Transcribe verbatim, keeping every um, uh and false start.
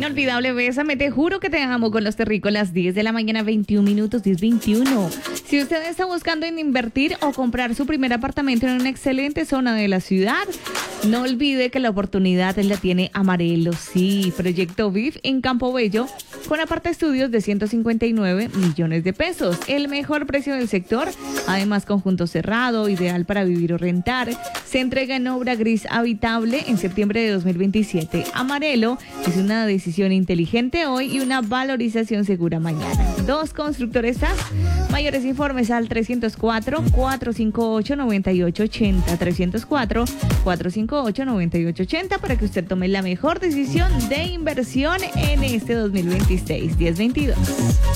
Inolvidable Bésame, te juro que te amo con los terrícolas, diez de la mañana, veintiún minutos, diez veintiuno. Si usted está buscando en invertir o comprar su primer apartamento en una excelente zona de la ciudad, no olvide que la oportunidad la tiene Amarelo. Sí, Proyecto V I V en Campo Bello, con aparte estudios de ciento cincuenta y nueve millones de pesos. El mejor precio del sector, además conjunto cerrado, ideal para vivir o rentar. Se entrega en obra gris habitable en septiembre de dos mil veintisiete. Amarelo es una decisión inteligente hoy y una valorización segura mañana. Dos constructores A S. Mayores informes al trescientos cuatro, cuatrocientos cincuenta y ocho, noventa y ocho ochenta. trescientos cuatro, cuatrocientos cincuenta y ocho, noventa y ocho ochenta para que usted tome la mejor decisión de inversión en este dos mil veintiséis. diez veintidós.